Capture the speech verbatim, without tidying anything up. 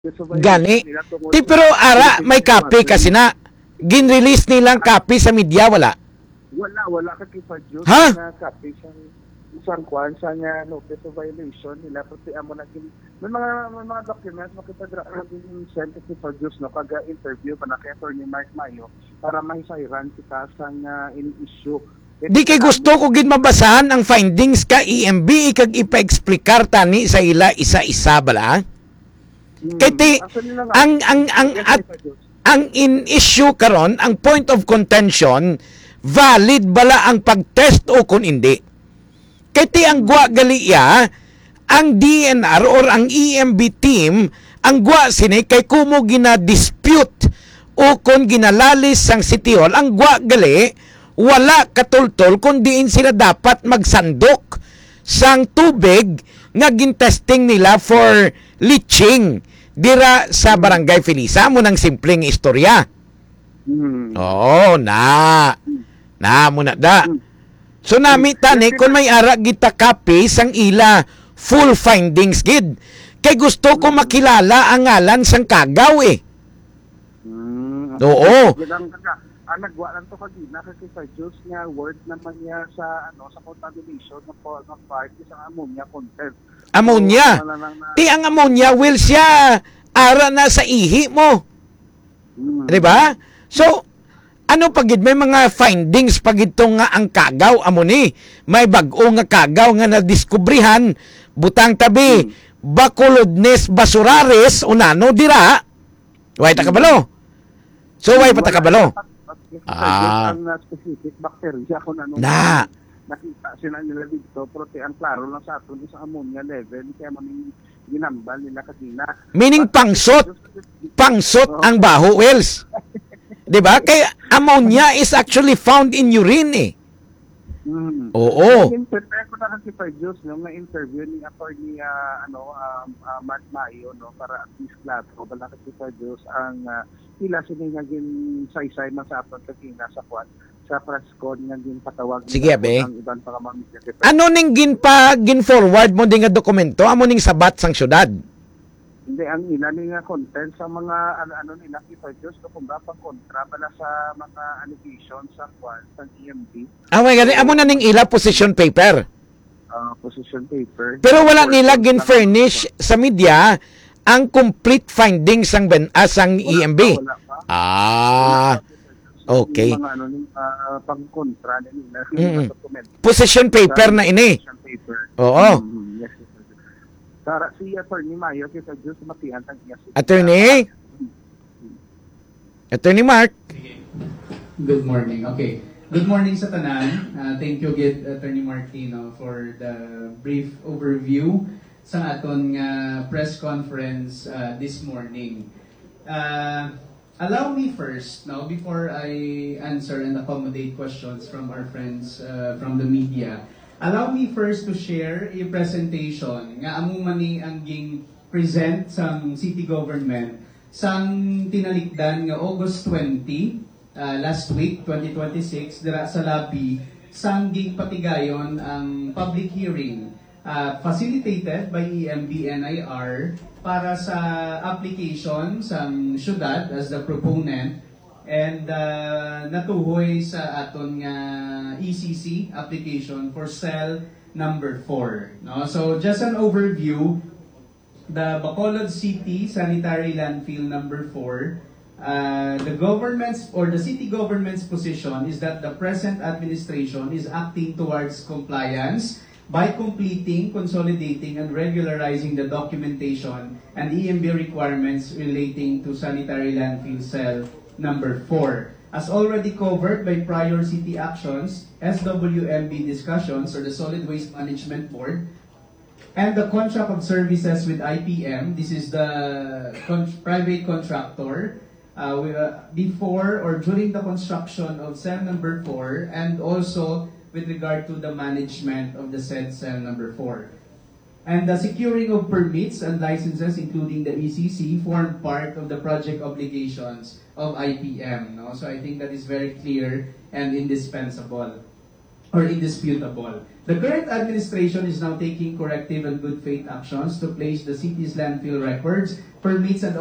Gani. Ti pero ara may copy kasi na gin-release nilang copy sa media wala. Wala, wala ka kipa Diyos Ha? na copy siyang isang kwan sa nga notice of violation nila kasi amo na gin may mga may mga documents makita ra gin sent to for Diyos no kaga interview pa na kay Attorney Mark Mayo para mahisayran kita sa nga in-issue. Di kay gusto ko gid mabasahan ang findings ka E M B ikag ipa-explikar tani sa ila isa-isa bala. Hmm, Kay ti actually na nga, ang ang ang at ang in-issue karon ang point of contention valid bala ang pag-test o kung hindi. Kay ti ang gwa galiya ang D N R or ang E M B team ang gwa sini kay kumo gina-dispute o kung ginalalis sang City Hall ang gwa gali wala katultol kung diin sila dapat magsandok sang tubig nga gintesting nila for leaching dira sa Barangay Felisa mo ng simpleng istorya. Hmm. Oo, na. Na mo na da. So nami tani kung may ara kita copy sang ila full findings gid. Kay gusto ko makilala ang ngalan sang kagaw eh. Hmm. Oo. Gadang kaga ang nagwa lang to kagina kasi sa Diyos nga word naman niya sa ano sa contamination ng po ng part isang ammonia content. Ammonia. So, wala lang na- Ti ang ammonia will siya ara na sa ihi mo. Hmm. 'Di ba? So ano pagid may mga findings pagid to nga ang kagaw amo ni may bag-o nga kagaw nga nadiskubrihan butang tabi hmm. Bacolodnes basuraris unano dira. Way ta kabalo. So way pa ta kabalo. Ah. Ang uh, specific bacteria kung ano Na. nakita sila nila dito pero ti ang klaro lang sa aton sa ammonia level kaya maming ginambal nila kanina. Meaning pangsot. Pangsot ang baho wells. 'Di ba? Kay ammonia is actually found in urine eh. Mm. Oo. Prepare ko na kasi pa Diyos nung na-interview ni Attorney uh, ano, um, uh, Mark Mayo no, para at least klaro bala kasi pa Diyos ang uh, sila siningagin saysay man sa aton kanina sa kwan sa press con nga gin patawag sige abe ang ibang pangamamit. Ano ning gin pa gin forward mo ding nga dokumento amo ning sabat sang syudad? Hindi ang ila ni nga content sa mga ano, ano nila kita Diyos no kung ba pang kontra bala sa mga allegations sa kwan sa E M B. Ah, may gani amo na ning ila position paper. Uh, position paper. Pero wala nila gin furnish sa media ang complete findings sang ben asang E M B. Wala pa. Ah. Okay. Yung mga ano ning uh, pangkontra nila Mm-mm. sa dokumento. Position paper na ini. Position paper. Oo. Mm, yes, yes, yes. Tara si Attorney Mayo kita Diyos matihan tag iya. Attorney? Attorney Mark? Good morning. Okay. Good morning sa tanan. Uh, thank you gid Attorney Martino for the brief overview sa aton nga press conference uh, this morning. Uh, allow me first, no, before I answer and accommodate questions from our friends uh, from the media, allow me first to share a presentation nga amo man ni ang ging present sang city government sang tinalikdan nga August twentieth uh, last week twenty twenty-six dira sa Labi sang ging patigayon ang public hearing uh, facilitated by E M B N I R para sa application sang syudad as the proponent and uh, natuhoy sa aton nga E C C application for cell number four. No? So just an overview, the Bacolod City Sanitary Landfill number four, uh, the government's or the city government's position is that the present administration is acting towards compliance by completing, consolidating, and regularizing the documentation and E M B requirements relating to sanitary landfill cell number four. As already covered by prior city actions, S W M B discussions or the Solid Waste Management Board, and the contract of services with I P M, this is the con private contractor, uh, we, uh, before or during the construction of cell number four, and also with regard to the management of the said cell number four. And the securing of permits and licenses, including the E C C, form part of the project obligations of I P M. No? So I think that is very clear and indispensable. or indisputable. The current administration is now taking corrective and good faith actions to place the city's landfill records, permits, and